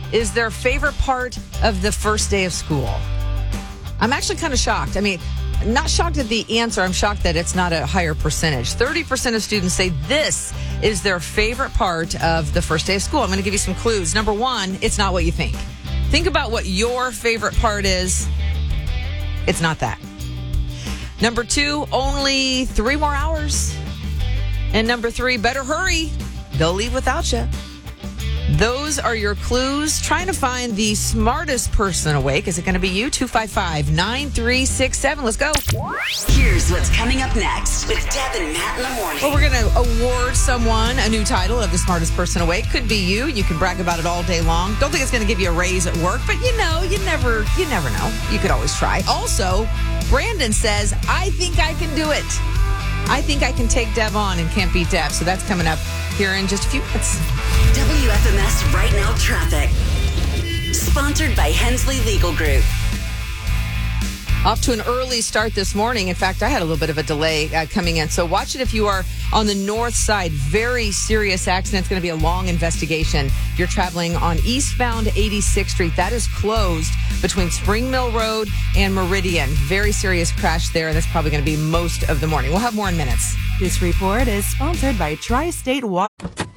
is their favorite part of the first day of school? I'm actually kind of shocked. I mean, not shocked at the answer. I'm shocked that it's not a higher percentage. 30% of students say this is their favorite part of the first day of school. I'm going to give you some clues. Number one, it's not what you think. Think about what your favorite part is. It's not that. Number two, only 3 more hours. And number three, better hurry. They'll leave without you. Those are your clues. Trying to find the smartest person awake. Is it going to be you? 255-9367. Let's go. Here's what's coming up next with Deb and Matt in the morning. Well, we're going to award someone a new title of the smartest person awake. Could be you. You can brag about it all day long. Don't think it's going to give you a raise at work, but you never know. You could always try. Also, Brandon says, I think I can do it. I think I can take Deb on and can't beat Deb. So that's coming up here in just a few minutes. WFMS Right Now Traffic. Sponsored by Hensley Legal Group. Off to an early start this morning. In fact, I had a little bit of a delay coming in. So watch it if you are on the north side. Very serious accident. It's going to be a long investigation. You're traveling on eastbound 86th Street. That is closed between Spring Mill Road and Meridian. Very serious crash there. That's probably going to be most of the morning. We'll have more in minutes. This report is sponsored by Tri-State Water.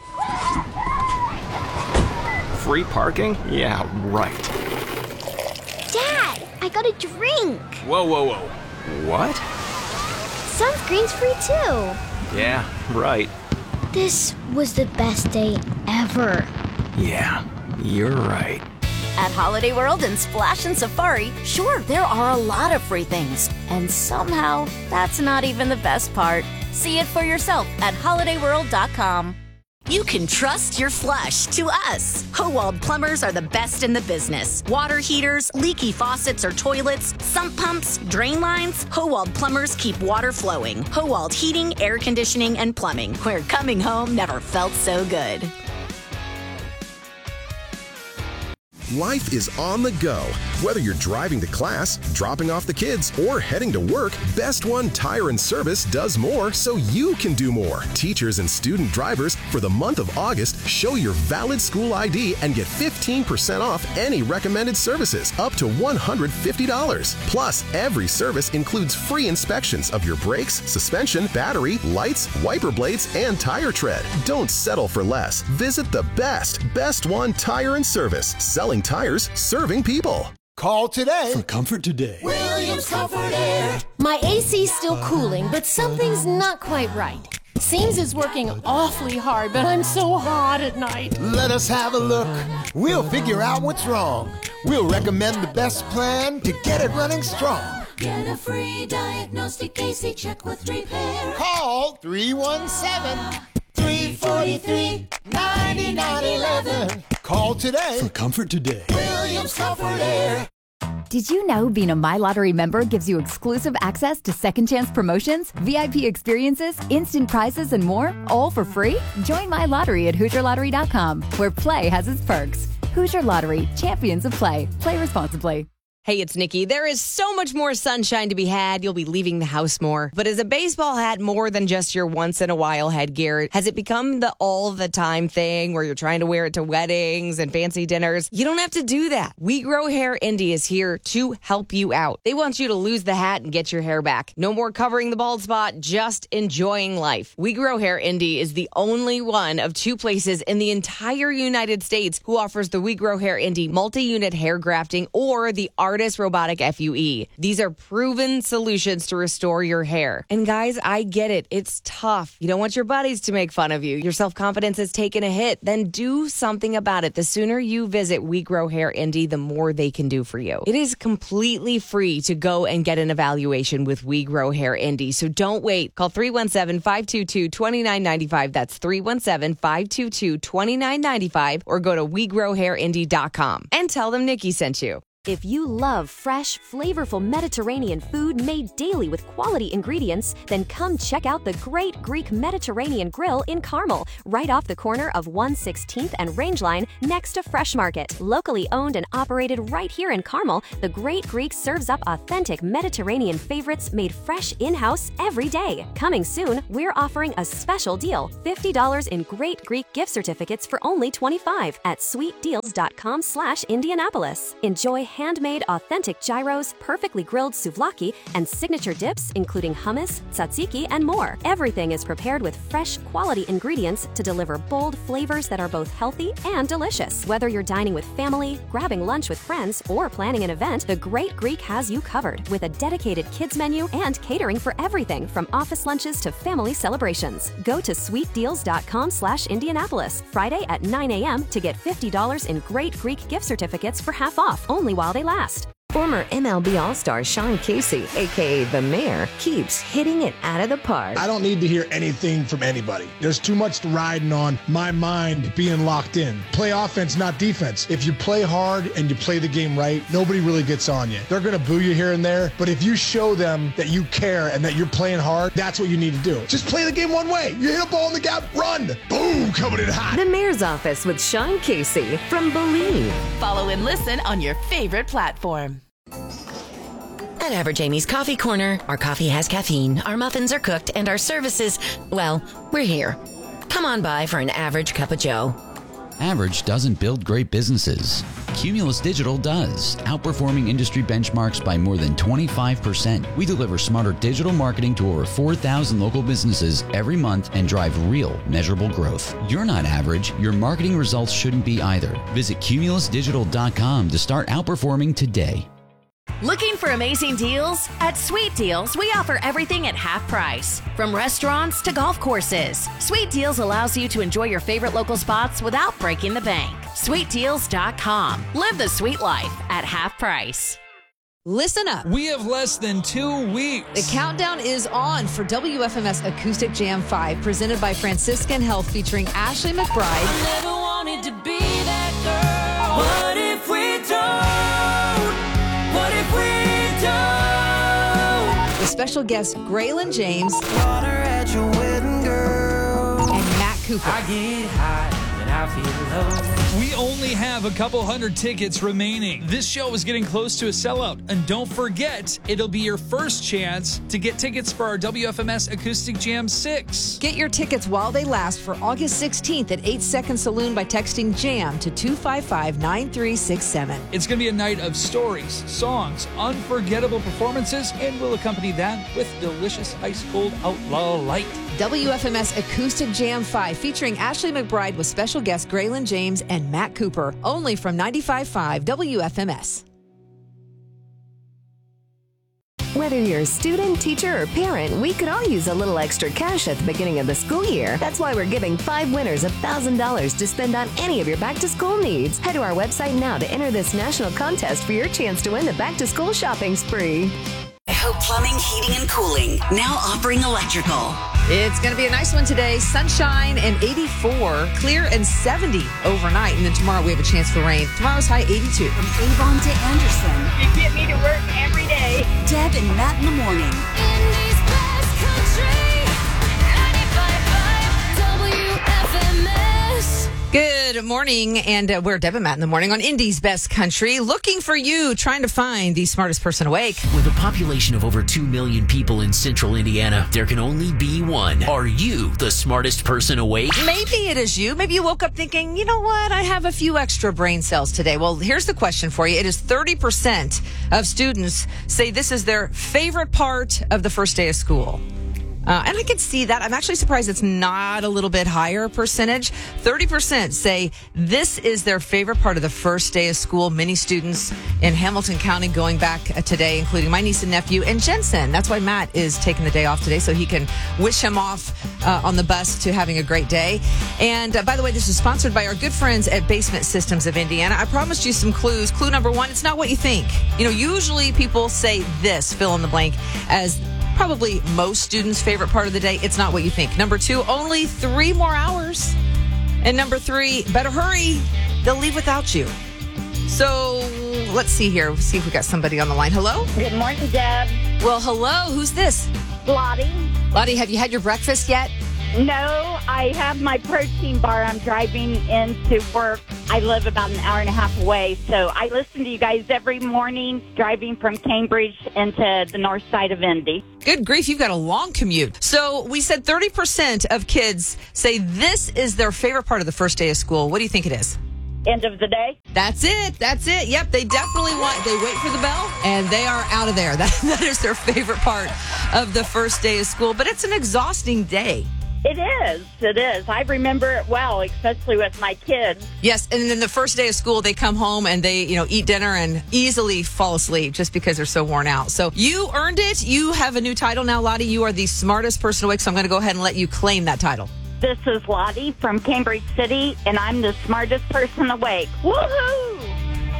Free parking? Yeah, right. Dad, I got a drink. Whoa. What? Sunscreen's free too. Yeah, right. This was the best day ever. Yeah, you're right. At Holiday World and Splash and Safari, sure, there are a lot of free things. And somehow, that's not even the best part. See it for yourself at holidayworld.com. You can trust your flush to us. Howald Plumbers are the best in the business. Water heaters, leaky faucets or toilets, sump pumps, drain lines. Howald Plumbers keep water flowing. Howald Heating, Air Conditioning, and Plumbing, where coming home never felt so good. Life is on the go. Whether you're driving to class, dropping off the kids, or heading to work, Best One Tire and Service does more so you can do more. Teachers and student drivers, for the month of August, show your valid school ID and get 15% off any recommended services, up to $150. Plus, every service includes free inspections of your brakes, suspension, battery, lights, wiper blades, and tire tread. Don't settle for less. Visit the Best One Tire and Service, selling tires, serving people. Call today for Comfort Today. Williams Comfort Air. My AC's still cooling, but something's not quite right. Seems it's working awfully hard, but I'm so hot at night. Let us have a look. We'll figure out what's wrong. We'll recommend the best plan to get it running strong. Get a free diagnostic AC check with repair. Call 317-343-9911. Call today for Comfort Today. Williams Comfort Air. Did you know being a My Lottery member gives you exclusive access to second chance promotions, VIP experiences, instant prizes, and more, all for free? Join My Lottery at HoosierLottery.com, where play has its perks. Hoosier Lottery, champions of play. Play responsibly. Hey, it's Nikki. There is so much more sunshine to be had. You'll be leaving the house more. But is a baseball hat more than just your once-in-a-while headgear? Has it become the all-the-time thing where you're trying to wear it to weddings and fancy dinners? You don't have to do that. We Grow Hair Indy is here to help you out. They want you to lose the hat and get your hair back. No more covering the bald spot, just enjoying life. We Grow Hair Indy is the only one of 2 places in the entire United States who offers the We Grow Hair Indy multi-unit hair grafting or the Artist Robotic FUE. These are proven solutions to restore your hair. And guys, I get it. It's tough. You don't want your buddies to make fun of you. Your self-confidence has taken a hit. Then do something about it. The sooner you visit We Grow Hair Indy, the more they can do for you. It is completely free to go and get an evaluation with We Grow Hair Indy. So don't wait. Call 317-522-2995. That's 317-522-2995 or go to WeGrowHairIndy.com and tell them Nikki sent you. If you love fresh, flavorful Mediterranean food made daily with quality ingredients, then come check out the Great Greek Mediterranean Grill in Carmel, right off the corner of 116th and Rangeline next to Fresh Market. Locally owned and operated right here in Carmel, the Great Greek serves up authentic Mediterranean favorites made fresh in-house every day. Coming soon, we're offering a special deal, $50 in Great Greek gift certificates for only $25 at sweetdeals.com/Indianapolis. Enjoy handmade authentic gyros, perfectly grilled souvlaki, and signature dips including hummus, tzatziki, and more. Everything is prepared with fresh, quality ingredients to deliver bold flavors that are both healthy and delicious. Whether you're dining with family, grabbing lunch with friends, or planning an event, the Great Greek has you covered with a dedicated kids menu and catering for everything from office lunches to family celebrations. Go to sweetdeals.com/Indianapolis Friday at 9 a.m. to get $50 in Great Greek gift certificates for half off, only while they last. Former MLB All-Star Sean Casey, a.k.a. The Mayor, keeps hitting it out of the park. I don't need to hear anything from anybody. There's too much riding on my mind being locked in. Play offense, not defense. If you play hard and you play the game right, nobody really gets on you. They're going to boo you here and there, but if you show them that you care and that you're playing hard, that's what you need to do. Just play the game one way. You hit a ball in the gap, run. Boom, coming in hot. The Mayor's Office with Sean Casey from Believe. Follow and listen on your favorite platform. At Average Amy's Coffee Corner, our coffee has caffeine, our muffins are cooked, and our services, well, we're here. Come on by for an average cup of joe. Average doesn't build great businesses. Cumulus Digital does, outperforming industry benchmarks by more than 25%. We deliver smarter digital marketing to over 4,000 local businesses every month and drive real, measurable growth. You're not average. Your marketing results shouldn't be either. Visit cumulusdigital.com to start outperforming today. Looking for amazing deals? At Sweet Deals, we offer everything at half price. From restaurants to golf courses, Sweet Deals allows you to enjoy your favorite local spots without breaking the bank. SweetDeals.com. Live the sweet life at half price. Listen up. We have less than 2 weeks. The countdown is on for WFMS Acoustic Jam 5, presented by Franciscan Health, featuring Ashley McBride. I never wanted to be that girl. What if we don't? What if we don't? With special guest Graylin James. Water at your wedding, girl. And Matt Cooper. I get high and I feel low. We only have a couple hundred tickets remaining. This show is getting close to a sellout. And don't forget, it'll be your first chance to get tickets for our WFMS Acoustic Jam 6. Get your tickets while they last for August 16th at 8 Second Saloon by texting JAM to 255-9367. It's going to be a night of stories, songs, unforgettable performances, and we'll accompany that with delicious ice-cold Outlaw Light. WFMS Acoustic Jam 5 featuring Ashley McBride with special guest Graylin James and Matt Cooper, only from 95.5 WFMS. Whether you're a student, teacher, or parent, we could all use a little extra cash at the beginning of the school year. That's why we're giving 5 winners $1,000 to spend on any of your back-to-school needs. Head to our website now to enter this national contest for your chance to win the back-to-school shopping spree. Hope Plumbing, Heating, and Cooling, now offering electrical. It's going to be a nice one today. Sunshine and 84, clear and 70 overnight. And then tomorrow we have a chance for rain. Tomorrow's high 82. From Avon to Anderson. You get me to work every day. Deb and Matt in the morning. Indy's best country, 95.5 WFMS. Good morning, and we're Deb and Matt in the morning on Indy's Best Country, looking for you, trying to find the smartest person awake. With a population of over 2 million people in central Indiana, there can only be one. Are you the smartest person awake? Maybe it is you. Maybe you woke up thinking, you know what, I have a few extra brain cells today. Well, here's the question for you. It is 30% of students say this is their favorite part of the first day of school. And I can see that. I'm actually surprised it's not a little bit higher percentage. 30% say this is their favorite part of the first day of school. Many students in Hamilton County going back today, including my niece and nephew and Jensen. That's why Matt is taking the day off today, so he can wish him off on the bus to having a great day. And by the way, this is sponsored by our good friends at Basement Systems of Indiana. I promised you some clues. Clue number 1, it's not what you think. You know, usually people say this, fill in the blank, as probably most students' favorite part of the day. It's not what you think. Number 2, only 3 more hours. And number 3, better hurry. They'll leave without you. So let's see here. We'll see if we got somebody on the line. Hello? Good morning, Deb. Well, hello. Who's this? Lottie. Lottie, have you had your breakfast yet? No, I have my protein bar. I'm driving into work. I live about an hour and a half away, so I listen to you guys every morning driving from Cambridge into the north side of Indy. Good grief, you've got a long commute. So we said 30% of kids say this is their favorite part of the first day of school. What do you think it is? End of the day? That's it. Yep, they definitely they wait for the bell and they are out of there. That is their favorite part of the first day of school, but it's an exhausting day. It is. I remember it well, especially with my kids. Yes, and then the first day of school, they come home and they, eat dinner and easily fall asleep just because they're so worn out. So you earned it. You have a new title now, Lottie. You are the smartest person awake, so I'm going to go ahead and let you claim that title. This is Lottie from Cambridge City, and I'm the smartest person awake. Woohoo!